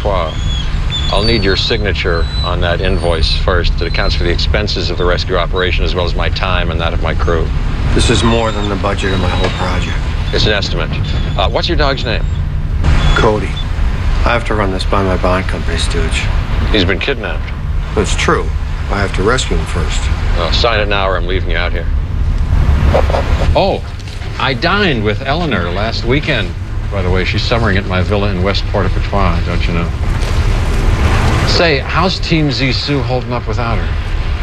Poitras. I'll need your signature on that invoice first. It accounts for the expenses of the rescue operation as well as my time and that of my crew. This is more than the budget of my whole project. It's an estimate. What's your dog's name? Cody. I have to run this by my bond company, Stooge. He's been kidnapped. That's true. I have to rescue him first. Sign it now or I'm leaving you out here. Oh, I dined with Eleanor last weekend. By the way, she's summering at my villa in West Port-au-Prince, don't you know? Say, how's Team Zissou holding up without her?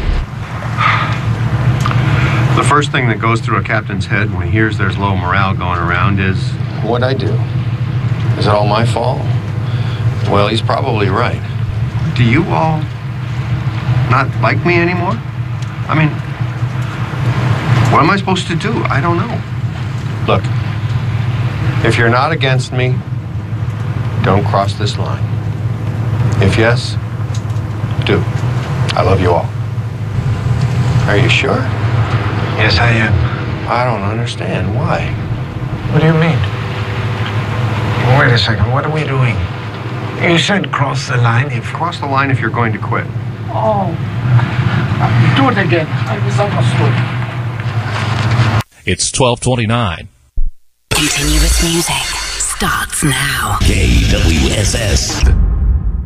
The first thing that goes through a captain's head when he hears there's low morale going around is, what'd I do? Is it all my fault? Well, he's probably right. Do you all not like me anymore? I mean, what am I supposed to do? I don't know. Look, if you're not against me, don't cross this line. If yes, do. I love you all. Are you sure? Yes, I am. I don't understand. Why? What do you mean? Wait a second. What are we doing? You said cross the line if... Cross the line if you're going to quit. Oh. Do it again. I misunderstood. It's 12:29. Continuous music starts now. KWSS.